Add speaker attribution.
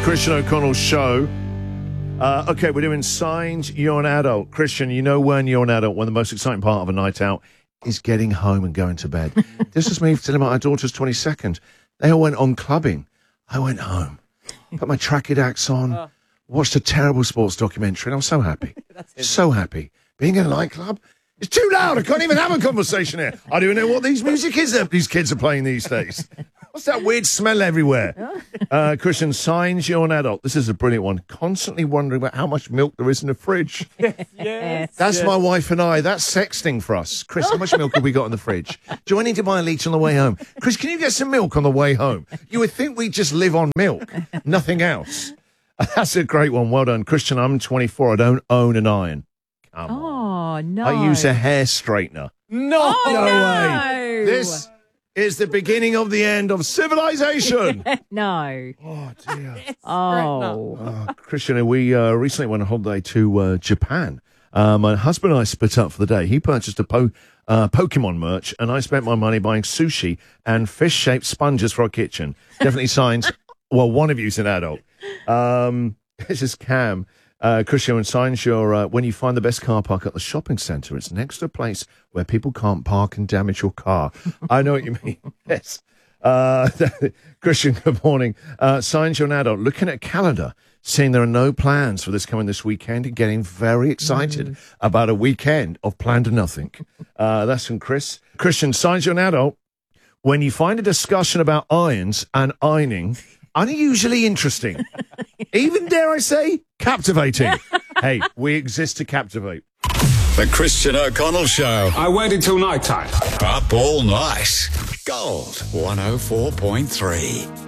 Speaker 1: Christian O'Connell show. Okay, we're doing signs you're an adult. Christian, you know when you're an adult, when the most exciting part of a night out is getting home and going to bed. This was me telling my daughter's 22nd. They all went on clubbing. I went home, put my Trakidax on, watched a terrible sports documentary, and I was so happy. So happy. Being in a nightclub, it's too loud. I can't even have a conversation here. I don't even know what these music is that these kids are playing these days. What's that weird smell everywhere? Christian, signs you're an adult. This is a brilliant one. Constantly wondering about how much milk there is in the fridge.
Speaker 2: Yes.
Speaker 1: That's my wife and I. That's sexting for us. Chris, how much milk have we got in the fridge? Do I need to buy a litre on the way home? Chris, can you get some milk on the way home? You would think we just live on milk, nothing else. That's a great one. Well done. Christian, I'm 24. I don't own an iron. Come on.
Speaker 2: Oh, no.
Speaker 1: I use a hair straightener.
Speaker 2: No.
Speaker 1: No way. This is the beginning of the end of civilization.
Speaker 2: No.
Speaker 1: Oh, dear. Christian, we recently went on holiday to Japan. My husband and I split up for the day. He purchased a Pokemon merch, and I spent my money buying sushi and fish-shaped sponges for our kitchen. Definitely signs. Well, one of you's an adult. This is Cam. Christian, signs your when you find the best car park at the shopping centre, it's next to a place where people can't park and damage your car. I know what you mean. Yes. Christian, good morning. Signs you're an adult. Looking at a calendar, seeing there are no plans for this weekend, and getting very excited about a weekend of planned nothing. That's from Chris. Christian, signs you're an adult. When you find a discussion about irons and ironing unusually interesting, even, dare I say, captivating. Hey, we exist to captivate.
Speaker 3: The Christian O'Connell Show.
Speaker 4: I waited till night time.
Speaker 3: Up all night. Gold 104.3.